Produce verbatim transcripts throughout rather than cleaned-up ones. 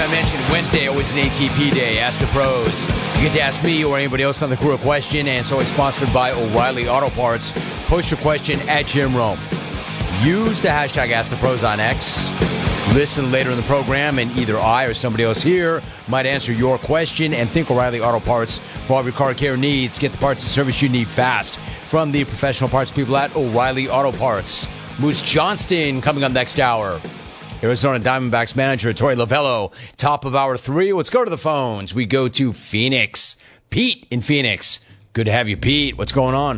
I mentioned, Wednesday always an A T P day. Ask the pros. You get to ask me or anybody else on the crew a question, and it's always sponsored by O'Reilly Auto Parts. Post your question at Jim Rome. Use the hashtag Ask the Pros on X. Listen later in the program, and either I or somebody else here might answer your question. And think O'Reilly Auto Parts for all of your car care needs. Get the parts and service you need fast from the professional parts people at O'Reilly Auto Parts. Moose Johnston coming up next hour. Arizona Diamondbacks manager Torey Lovullo, top of hour three. Let's go to the phones. We go to Phoenix. Pete in Phoenix. Good to have you, Pete. What's going on?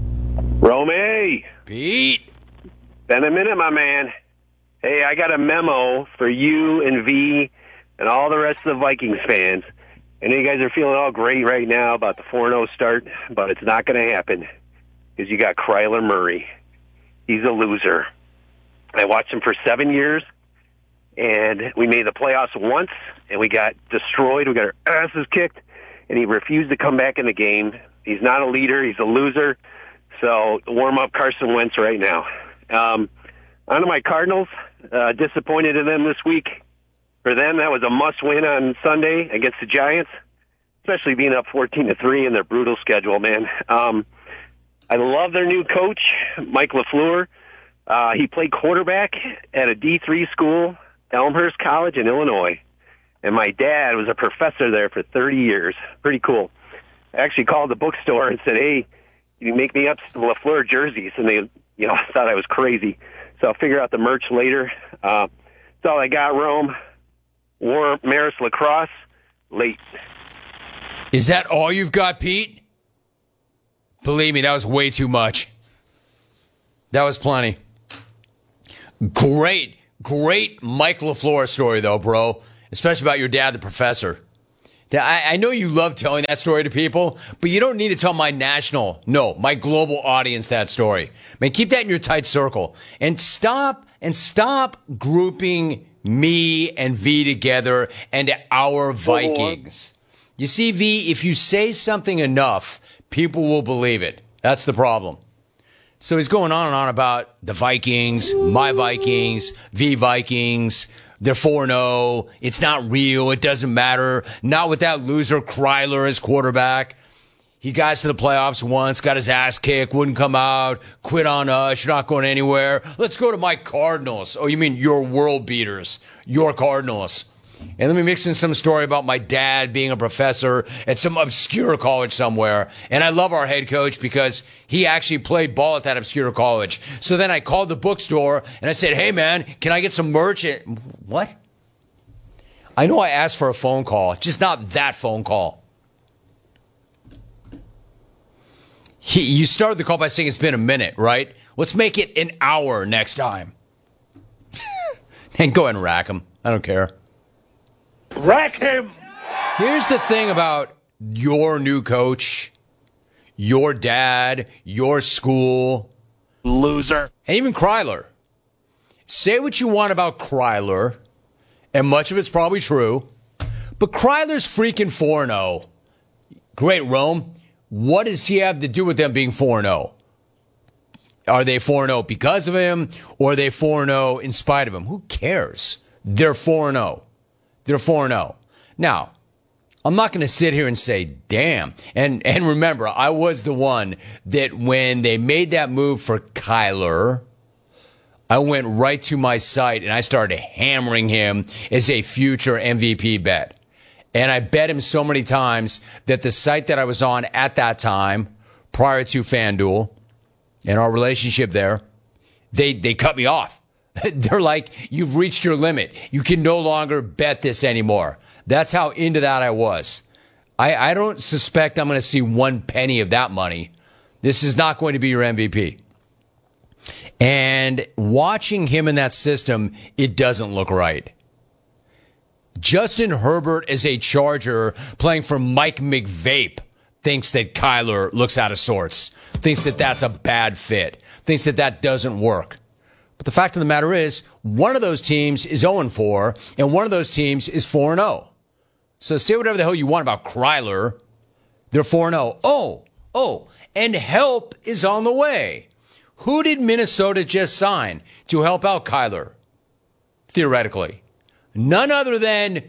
Rome. Pete. Been a minute, my man. Hey, I got a memo for you and V and all the rest of the Vikings fans. I know you guys are feeling all great right now about the four and oh start, but it's not going to happen because you got Kyler Murray. He's a loser. I watched him for seven years. And we made the playoffs once, and we got destroyed. We got our asses kicked, and he refused to come back in the game. He's not a leader. He's a loser. So warm up Carson Wentz right now. Um, on to my Cardinals. Uh, disappointed in them this week. For them, that was a must-win on Sunday against the Giants, especially being up fourteen to three in their brutal schedule, man. Um, I love their new coach, Mike LaFleur. Uh, he played quarterback at a D three school, Elmhurst College in Illinois. And my dad was a professor there for thirty years. Pretty cool. I actually called the bookstore and said, hey, you make me up some LaFleur jerseys. And they, you know, thought I was crazy. So I'll figure out the merch later. Uh, that's all I got, Rome. War Maris Lacrosse, late. Is that all you've got, Pete? Believe me, that was way too much. That was plenty. Great. Great Mike LaFleur story, though, bro, especially about your dad, the professor. I, I know you love telling that story to people, but you don't need to tell my national, no, my global audience that story. Man, keep that in your tight circle. And stop, and stop grouping me and V together and our Vikings. You see, V, if you say something enough, people will believe it. That's the problem. So he's going on and on about the Vikings, my Vikings, the Vikings. They're four and oh. It's not real. It doesn't matter. Not with that loser Kryler as quarterback. He got to the playoffs once, got his ass kicked, wouldn't come out, quit on us. You're not going anywhere. Let's go to my Cardinals. Oh, you mean your world beaters, your Cardinals. And let me mix in some story about my dad being a professor at some obscure college somewhere. And I love our head coach because he actually played ball at that obscure college. So then I called the bookstore and I said, hey, man, can I get some merch? What? I know I asked for a phone call, just not that phone call. He, you started the call by saying it's been a minute, right? Let's make it an hour next time. And go ahead and rack him. I don't care. Rack him! Here's the thing about your new coach, your dad, your school. Loser. And even Kryler. Say what you want about Kryler, and much of it's probably true, but Kryler's freaking four and oh. Great, Rome. What does he have to do with them being four and oh? Are they four and oh because of him, or are they four and oh in spite of him? Who cares? They're four and oh. They're four and oh. Now, I'm not going to sit here and say, damn. And and remember, I was the one that when they made that move for Kyler, I went right to my site and I started hammering him as a future M V P bet. And I bet him so many times that the site that I was on at that time, prior to FanDuel and our relationship there, they they cut me off. They're like, you've reached your limit. You can no longer bet this anymore. That's how into that I was. I, I don't suspect I'm going to see one penny of that money. This is not going to be your M V P. And watching him in that system, it doesn't look right. Justin Herbert is a Charger playing for Mike McVape. Thinks that Kyler looks out of sorts. Thinks that that's a bad fit. Thinks that that doesn't work. But the fact of the matter is, one of those teams is oh and four, and one of those teams is four and oh. So say whatever the hell you want about Kryler. They're four and oh. Oh, oh, and help is on the way. Who did Minnesota just sign to help out Kyler? Theoretically. None other than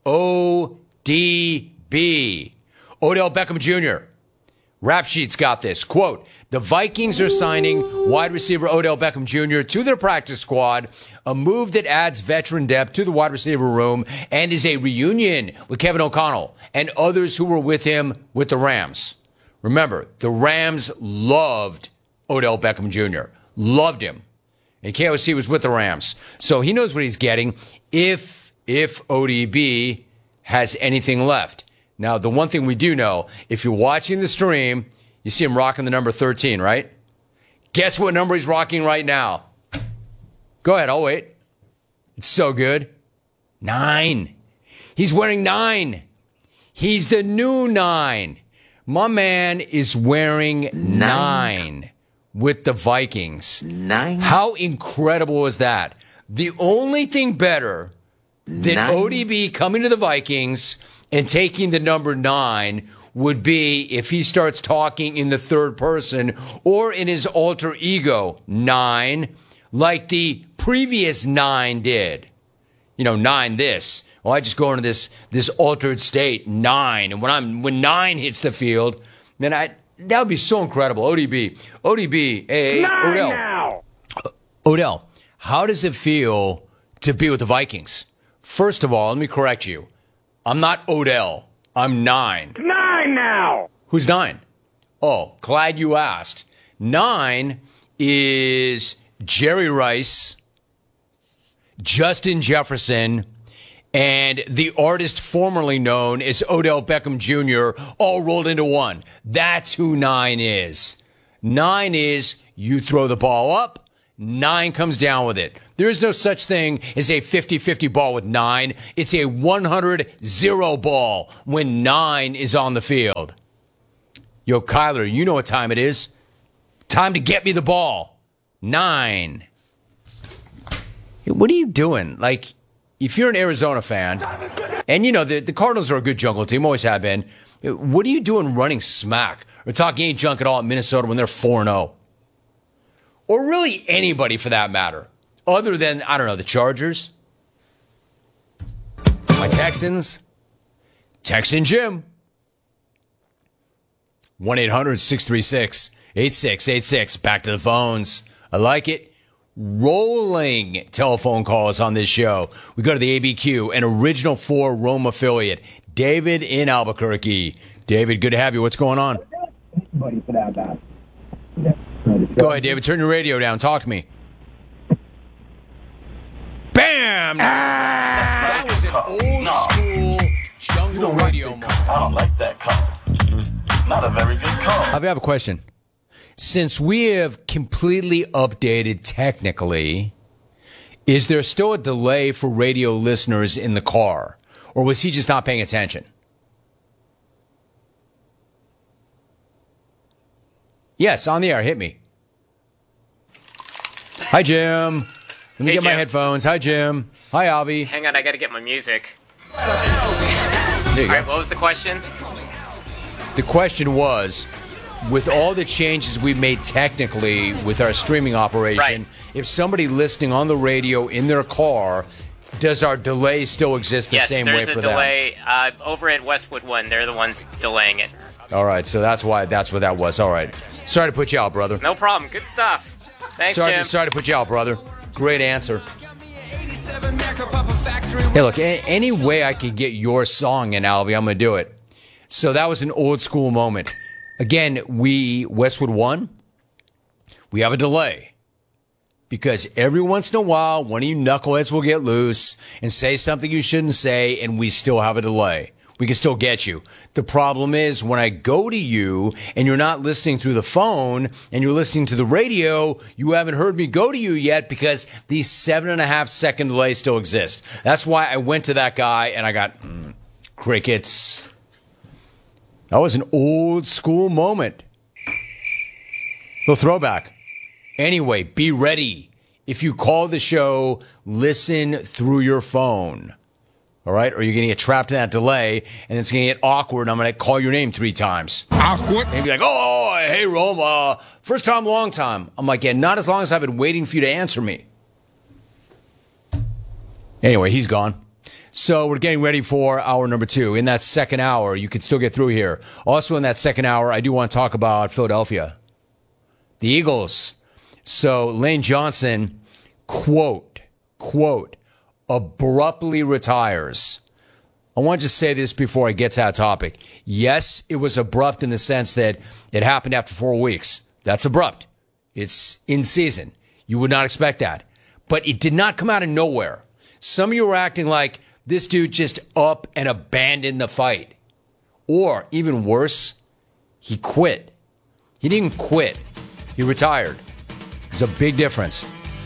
O D B. Odell Beckham Junior Rap Sheet's got this. Quote, the Vikings are signing wide receiver Odell Beckham Junior to their practice squad, a move that adds veteran depth to the wide receiver room and is a reunion with Kevin O'Connell and others who were with him with the Rams. Remember, the Rams loved Odell Beckham Junior Loved him. And K O C was with the Rams. So he knows what he's getting if, if O D B has anything left. Now, the one thing we do know, if you're watching the stream, you see him rocking the number thirteen, right? Guess what number he's rocking right now? Go ahead, I'll wait. It's so good. Nine. He's wearing nine. He's the new nine. My man is wearing nine, nine with the Vikings. Nine. How incredible is that? The only thing better than nine. O D B coming to the Vikings and taking the number nine would be if he starts talking in the third person or in his alter ego, nine, like the previous nine did. You know, nine this. Well, I just go into this this altered state, nine. And when I'm when nine hits the field, man, I that would be so incredible. O D B. O D B. Hey, nine Odell. Now. Odell, how does it feel to be with the Vikings? First of all, let me correct you. I'm not Odell. I'm nine. Nine now. Who's nine? Oh, glad you asked. Nine is Jerry Rice, Justin Jefferson, and the artist formerly known as Odell Beckham Junior all rolled into one. That's who nine is. Nine is you throw the ball up. Nine comes down with it. There is no such thing as a fifty-fifty ball with nine. It's a one hundred zero ball when nine is on the field. Yo, Kyler, you know what time it is. Time to get me the ball. Nine. What are you doing? Like, if you're an Arizona fan, and you know, the, the Cardinals are a good jungle team, always have been, what are you doing running smack or talking ain't junk at all at Minnesota when they're four and oh? Or really anybody for that matter, other than, I don't know, the Chargers, my Texans, Texan Jim. one eight hundred six three six eight six eight six. Back to the phones. I like it. Rolling telephone calls on this show. We go to the A B Q, an Original four Rome affiliate. David in Albuquerque. David, good to have you. What's going on? Anybody for that matter. Go ahead, David. Turn your radio down. Talk to me. Bam! That was an old school jungle radio moment. I don't like that call. Not a very good call. I have a question. Since we have completely updated technically, is there still a delay for radio listeners in the car? Or was he just not paying attention? Yes, on the air. Hit me. Hi, Jim. Let me Hey, get my Jim. headphones. Hi, Jim. Hi, Avi. Hang on, I gotta get my music. There you All go. right, what was the question? The question was, with all the changes we've made technically with our streaming operation, Right. if somebody listening on the radio in their car, does our delay still exist the yes, same way there's for a delay. Uh, over at Westwood One, they're the ones delaying it. them? All right, so that's why that's what that was. All right. Sorry to put you out, brother. No problem. Good stuff. Thanks, sorry, Jim. sorry to put you out, brother. Great answer. Hey, look, a- any way I can get your song in, Alvy, I'm going to do it. So that was an old school moment. Again, we, Westwood One, we have a delay. Because every once in a while, one of you knuckleheads will get loose and say something you shouldn't say, and we still have a delay. We can still get you. The problem is when I go to you and you're not listening through the phone and you're listening to the radio, you haven't heard me go to you yet because these seven and a half second delays still exist. That's why I went to that guy and I got mm, crickets. That was an old school moment. Little throwback. Anyway, be ready. If you call the show, listen through your phone. All right? Or you're going to get trapped in that delay, and it's going to get awkward, and I'm going to call your name three times. Awkward. And be like, oh, hey, Rome, uh, first time, long time. I'm like, yeah, not as long as I've been waiting for you to answer me. Anyway, he's gone. So we're getting ready for hour number two. In that second hour, you can still get through here. Also in that second hour, I do want to talk about Philadelphia. The Eagles. So Lane Johnson, quote, quote, abruptly retires. I want to just say this before I get to that topic. Yes, it was abrupt in the sense that it happened after four weeks. That's abrupt. It's in season. You would not expect that. But it did not come out of nowhere. Some of you were acting like this dude just up and abandoned the fight. Or, even worse, he quit. He didn't quit. He retired. There's a big difference.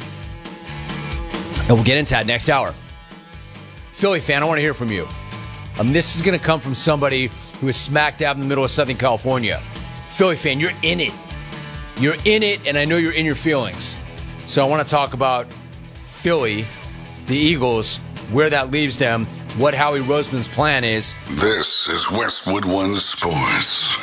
And we'll get into that next hour. Philly fan, I want to hear from you. Um, this is going to come from somebody who is smack dab in the middle of Southern California. Philly fan, you're in it. You're in it, and I know you're in your feelings. So I want to talk about Philly, the Eagles, where that leaves them, what Howie Roseman's plan is. This is Westwood One Sports.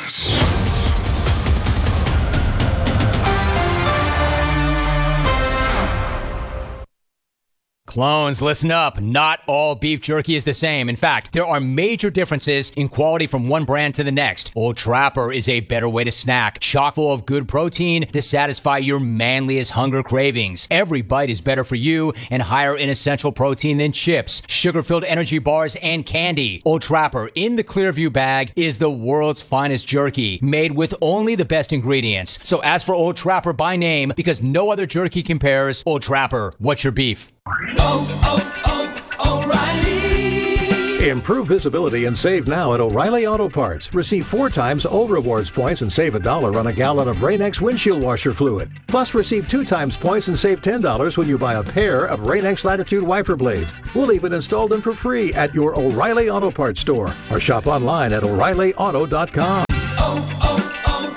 Clones, listen up. Not all beef jerky is the same. In fact, there are major differences in quality from one brand to the next. Old Trapper is a better way to snack, chock full of good protein to satisfy your manliest hunger cravings. Every bite is better for you and higher in essential protein than chips, sugar-filled energy bars, and candy. Old Trapper in the Clearview bag is the world's finest jerky, made with only the best ingredients. So ask for Old Trapper by name because no other jerky compares. Old Trapper, what's your beef? Oh, oh, oh, O'Reilly. Improve visibility and save now at O'Reilly Auto Parts. Receive four times O Rewards points and save a dollar on a gallon of Rain-X windshield washer fluid. Plus, receive two times points and save ten dollars when you buy a pair of Rain-X Latitude wiper blades. We'll even install them for free at your O'Reilly Auto Parts store or shop online at O'Reilly Auto dot com. Oh,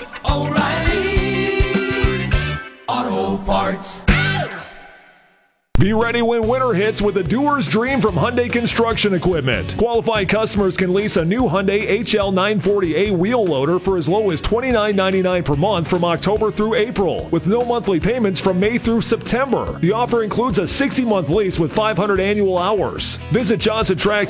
oh, oh, O'Reilly Auto Parts. Be ready when winter hits with a doer's dream from Hyundai Construction Equipment. Qualified customers can lease a new Hyundai H L nine forty A wheel loader for as low as twenty-nine ninety-nine per month from October through April, with no monthly payments from May through September. The offer includes a sixty-month lease with five hundred annual hours. Visit Johnson Tractor